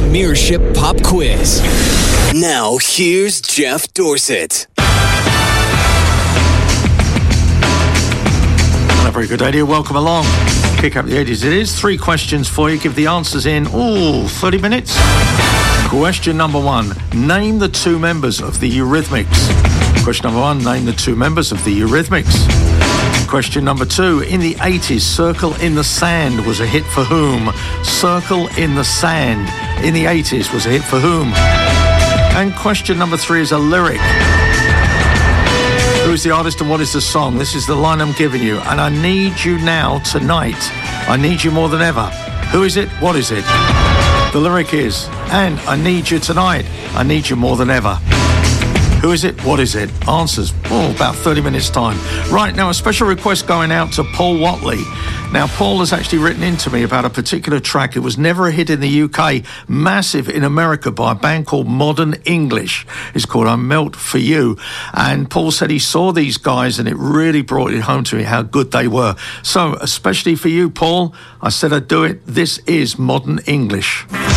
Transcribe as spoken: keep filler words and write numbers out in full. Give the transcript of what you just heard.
Premiership Pop Quiz. Now, here's Jeff Dorsett. A very good idea. Welcome along. Kick up the eighties. It is three questions for you. Give the answers in, oh, thirty minutes. Question number one. Name the two members of the Eurythmics. Question number one. Name the two members of the Eurythmics. Question number two. In the eighties, Circle in the Sand was a hit for whom? Circle in the Sand in the eighties was a hit for whom? And question number three is a lyric. Who is the artist and what is the song? This is the line I'm giving you. And I need you now, tonight. I need you more than ever. Who is it? What is it? The lyric is, and I need you tonight. I need you more than ever. Who is it? What is it? Answers, oh, about thirty minutes time. Right, now a special request going out to Paul Watley. Now, Paul has actually written into me about a particular track. It was never a hit in the U K, massive in America by a band called Modern English. It's called I Melt For You. And Paul said he saw these guys and it really brought it home to me how good they were. So, especially for you, Paul, I said I'd do it. This is Modern English.